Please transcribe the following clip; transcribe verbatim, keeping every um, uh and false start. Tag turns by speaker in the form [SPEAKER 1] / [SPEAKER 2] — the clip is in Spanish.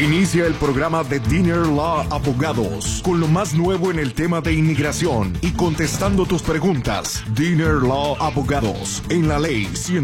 [SPEAKER 1] Inicia el programa de Dinner Law Abogados con lo más nuevo en el tema de inmigración y contestando tus preguntas. Dinner Law Abogados en la ley ciento